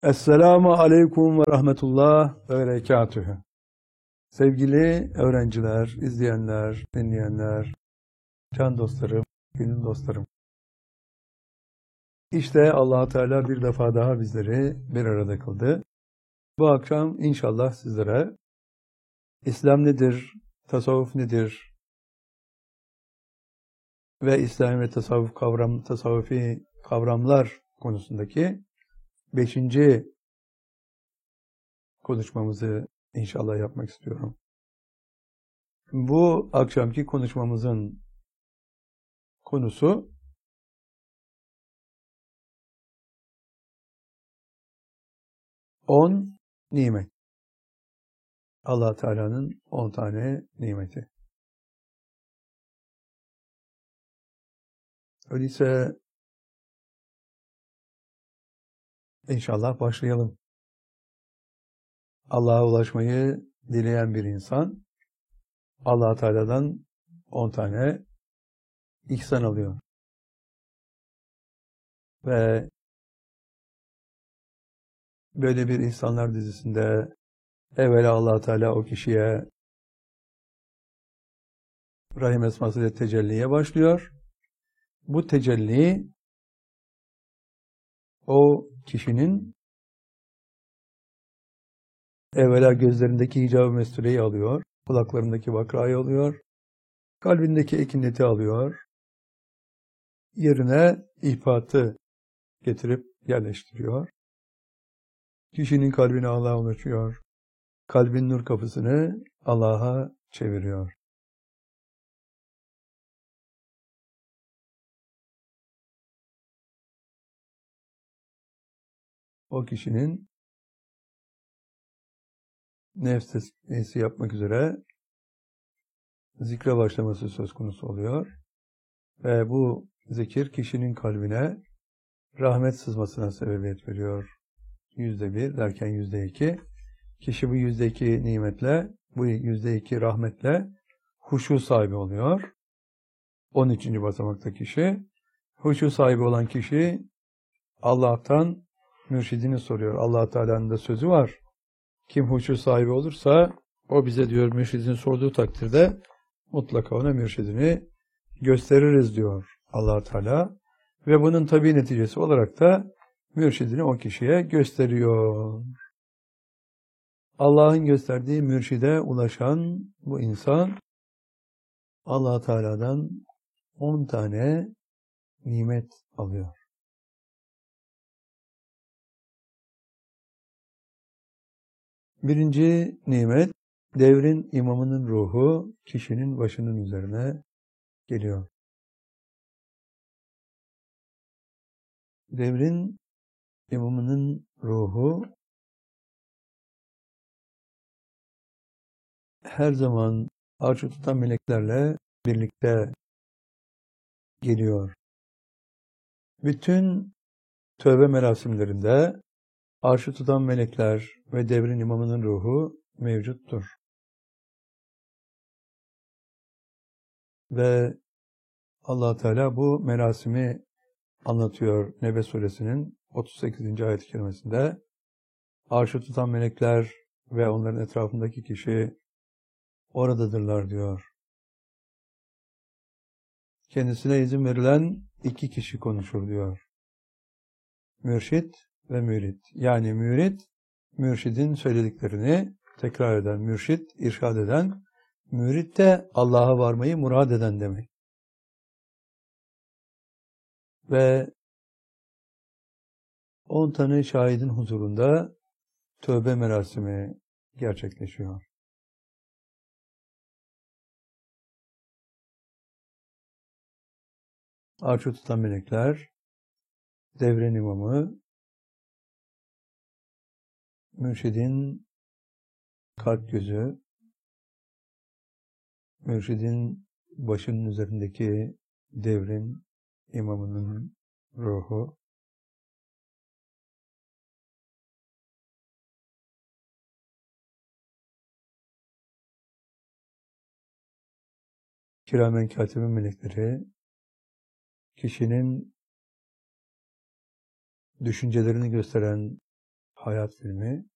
Esselamu aleyküm ve rahmetullah ve berekatühü. Sevgili öğrenciler, izleyenler, dinleyenler, can dostlarım, gönül dostlarım. İşte Allah Teala bir defa daha bizleri bir arada kıldı. Bu akşam inşallah sizlere İslam nedir, tasavvuf nedir ve İslam ve tasavvufi kavramlar konusundaki 5. konuşmamızı inşallah yapmak istiyorum. Bu akşamki konuşmamızın konusu 10 nimet. Allah Teala'nın 10 tane nimeti. Öyleyse inşallah başlayalım. Allah'a ulaşmayı dileyen bir insan Allah Teala'dan 10 tane ihsan alıyor. Ve böyle bir ihsanlar dizisinde evvela Allah Teala o kişiye Rahim esmasıyla tecelliye başlıyor. Bu tecelli o kişinin evvela gözlerindeki hicab-ı mestureyi alıyor, kulaklarındaki vakrayı alıyor, kalbindeki ekineti alıyor, yerine ihfatı getirip yerleştiriyor. Kişinin kalbini Allah'a ulaşıyor, kalbin nur kapısını Allah'a çeviriyor. O kişinin nefs tezkiyesi yapmak üzere zikre başlaması söz konusu oluyor. Ve bu zikir kişinin kalbine rahmet sızmasına sebebiyet veriyor. %1 derken %2. Kişi bu %2 nimetle, bu %2 rahmetle huşu sahibi oluyor. 13. basamakta kişi. Huşu sahibi olan kişi Allah'tan mürşidini soruyor. Allah Teala'nın da sözü var. Kim huşu sahibi olursa o bize diyor mürşidini sorduğu takdirde mutlaka ona mürşidini gösteririz diyor Allah Teala. Ve bunun tabii neticesi olarak da mürşidini o kişiye gösteriyor. Allah'ın gösterdiği mürşide ulaşan bu insan Allah Teala'dan 10 tane nimet alıyor. Birinci nimet, devrin imamının ruhu kişinin başının üzerine geliyor. Devrin imamının ruhu her zaman arşı tutan meleklerle birlikte geliyor. Bütün tövbe merasimlerinde arşı tutan melekler ve devrin imamının ruhu mevcuttur. Ve Allah Teala bu merasimi anlatıyor Nebe suresinin 38. ayet-i kerimesinde. Arşı tutan melekler ve onların etrafındaki kişi oradadırlar diyor. Kendisine izin verilen 2 kişi konuşur diyor. Mürşit ve mürit. Yani mürit, mürşidin söylediklerini tekrar eden, mürşit, irşad eden, mürit de Allah'a varmayı murad eden demek. Ve 10 tane şahidin huzurunda tövbe merasimi gerçekleşiyor. Arşı tutan melekler, devrin imamı, mürşidin kalp gözü, mürşidin başının üzerindeki devrin imamının ruhu, kiramen katibin melekleri, kişinin düşüncelerini gösteren hayat filmi.